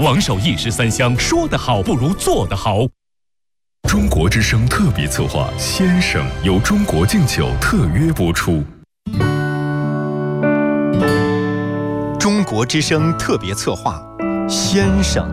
王守义13香，说得好不如做得好。 中国之声特别策划《先生》由中国敬酒特约播出。 中国之声特别策划《先生》。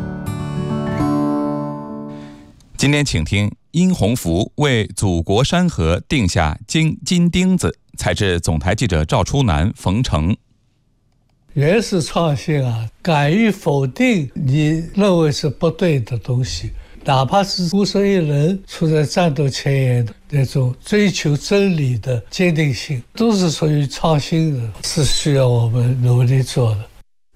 今天请听殷洪福为祖国山河定下金钉子，采自总台记者赵初南、冯成。 原始创新啊，敢于否定你认为是不对的东西，哪怕是孤身一人处在战斗前沿的那种追求真理的坚定性，都是属于创新的，是需要我们努力做的。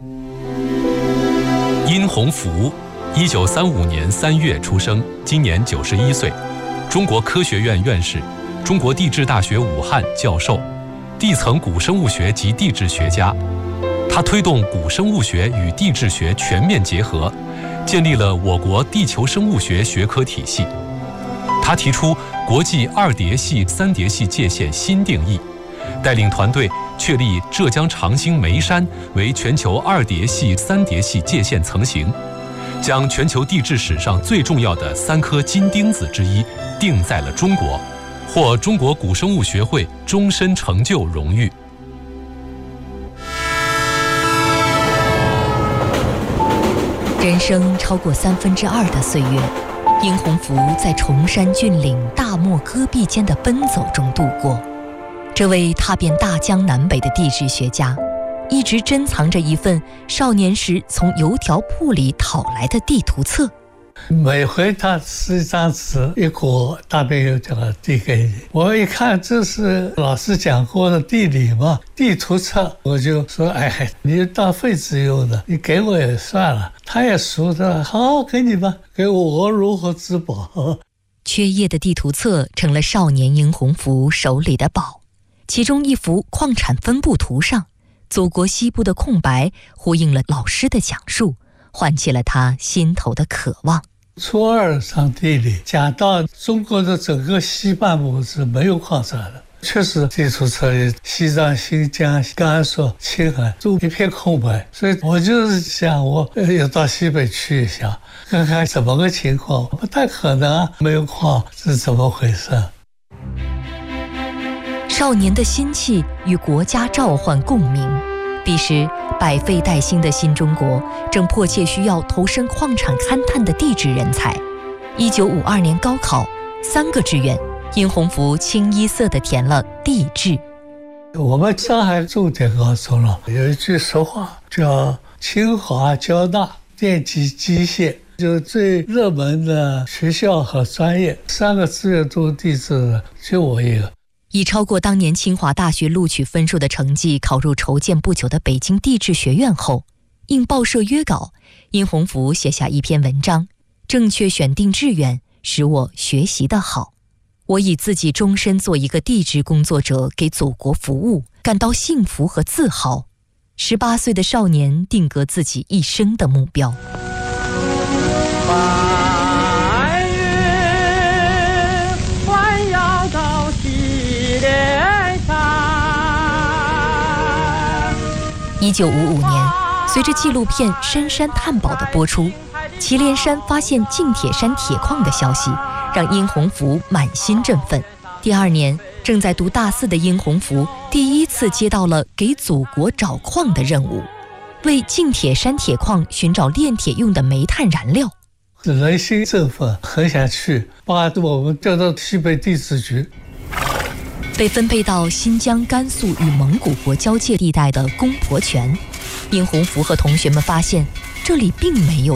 殷洪福1935年3月出生，今年91岁，中国科学院院士，中国地质大学武汉教授，地层古生物学及地质学家。他推动古生物学与地质学全面结合，建立了我国地球生物学学科体系。他提出国际2叠系、3叠系界限新定义，带领团队确立浙江长兴眉山为全球2叠系、3叠系界限层型，将全球地质史上最重要的3颗金钉子之一定在了中国，获中国古生物学会终身成就荣誉。 人生超过2/3的岁月，殷洪福在崇山峻岭、大漠戈壁间的奔走中度过。这位踏遍大江南北的地质学家，一直珍藏着一份少年时从邮条铺里讨来的地图册。 每回他撕一张纸一裹，大便邮条递给你。我一看这是老师讲过的地理嘛，地图册，我就说哎，你当废纸用的，你给我也算了。他也熟的，好，给你吧，给我如何自保？ 缺页的地图册成了少年殷洪福手里的宝，其中一幅矿产分布图上，祖国西部的空白呼应了老师的讲述，唤起了他心头的渴望。 初2上地理讲到中国的整个西半部是没有矿产的，确实地图册里西藏、新疆、甘肃、青海都一片空白，所以我就是想我要到西北去一下，看看怎么个情况。不太可能啊，没有矿是怎么回事？ 少年的心气与国家召唤共鸣。彼时百废待兴的新中国正迫切需要投身矿产勘探的地质人才。1952年高考3个志愿，殷洪福清一色地填了地质。 我们上海重点高中了，有一句俗话叫清华交大电机机械，就最热门的学校和专业，3个志愿都地质的，就我一个。 以超过当年清华大学录取分数的成绩考入筹建不久的北京地质学院后，应报社约稿，殷洪福写下一篇文章：正确选定志愿，使我学习得好。我以自己终身做一个地质工作者，给祖国服务，感到幸福和自豪。18岁的少年定格自己一生的目标。1955年，随着纪录片《深山探宝》的播出，祁连山发现净铁山铁矿的消息，让殷洪福满心振奋。第2年，正在读大4的殷洪福第一次接到了给祖国找矿的任务，为净铁山铁矿寻找炼铁用的煤炭燃料。 人心振奋，很想去，把我们调到西北地质局。 被分配到新疆、甘肃与蒙古国交界地带的公婆泉，殷洪福和同学们发现，这里并没有